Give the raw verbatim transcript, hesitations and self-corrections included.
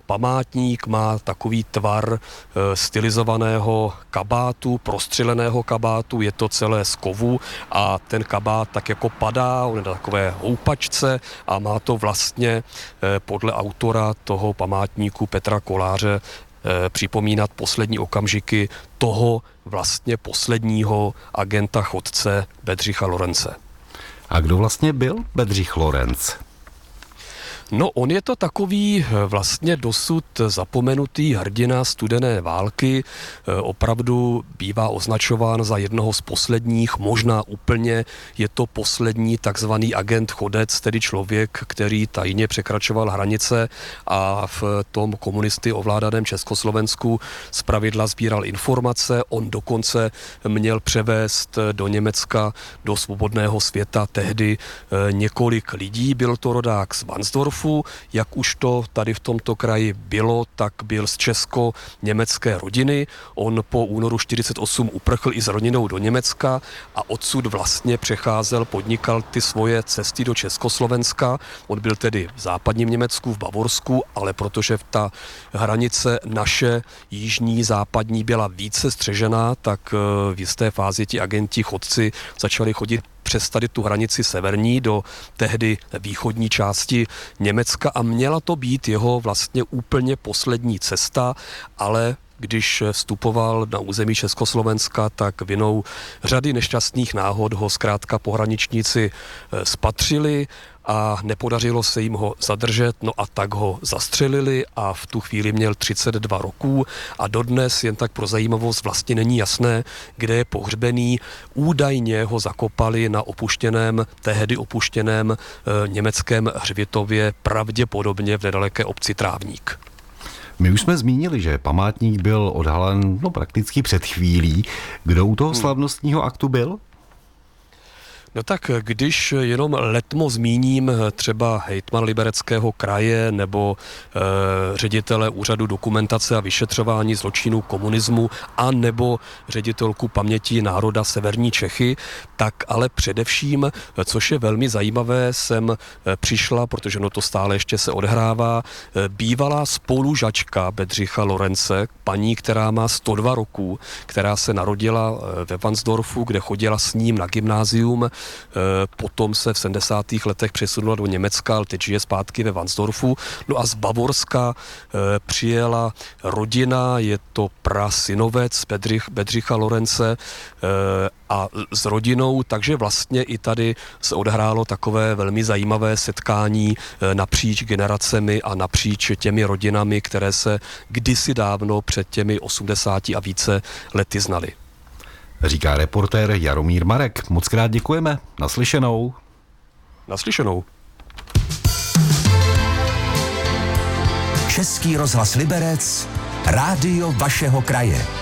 památník má takový tvar stylizovaného kabátu, prostřeleného kabátu, je to celé z kovu a ten kabát tak jako padá, on je na takové houpačce a má to vlastně podle autora toho památníku Petra Koláře připomínat poslední okamžiky toho vlastně posledního agenta chodce Bedřicha Lorence. A kdo vlastně byl Bedřich Lorenc? No, on je to takový vlastně dosud zapomenutý hrdina studené války, opravdu bývá označován za jednoho z posledních, možná úplně je to poslední takzvaný agent chodec, tedy člověk, který tajně překračoval hranice a v tom komunisty ovládaném Československu zpravidla sbíral informace, on dokonce měl převést do Německa, do svobodného světa tehdy několik lidí, byl to rodák z Varnsdorfu, jak už to tady v tomto kraji bylo, tak byl z česko-německé rodiny. On po únoru čtyřicet osm uprchl i s rodinou do Německa a odsud vlastně přecházel, podnikal ty svoje cesty do Československa. On byl tedy v západním Německu, v Bavorsku, ale protože ta hranice naše jižní, západní byla více střežená, tak v jisté fázi ti agenti chodci začali chodit přes tady tu hranici severní do tehdy východní části Německa a měla to být jeho vlastně úplně poslední cesta, ale když vstupoval na území Československa, tak vinou řady nešťastných náhod ho zkrátka pohraničníci spatřili a nepodařilo se jim ho zadržet, no a tak ho zastřelili a v tu chvíli měl třicet dva roků a dodnes, jen tak pro zajímavost, vlastně není jasné, kde je pohřbený. Údajně ho zakopali na opuštěném, tehdy opuštěném e, německém hřbitově, pravděpodobně v nedaleké obci Trávník. My už jsme zmínili, že památník byl odhalen no, prakticky před chvílí. Kdo u toho slavnostního aktu byl? No tak když jenom letmo zmíním třeba hejtman Libereckého kraje nebo e, ředitele úřadu dokumentace a vyšetřování zločinů komunismu a nebo ředitelku paměti národa Severní Čechy, tak ale především, což je velmi zajímavé, jsem přišla, protože no to stále ještě se odhrává, bývalá spolužačka Bedřicha Lorence, paní, která má sto dva roků, která se narodila ve Varnsdorfu, kde chodila s ním na gymnázium, potom se v sedmdesátých letech přesunula do Německa, ale teď žije zpátky ve Varnsdorfu. No a z Bavorska přijela rodina, je to prasynovec Bedřich, Bedřicha Lorence a s rodinou, takže vlastně i tady se odehrálo takové velmi zajímavé setkání napříč generacemi a napříč těmi rodinami, které se kdysi dávno před těmi osmdesáti a více lety znali. Říká reportér Jaromír Marek. Moc krát děkujeme. Naslyšenou. Naslyšenou. Český rozhlas Liberec, rádio vašeho kraje.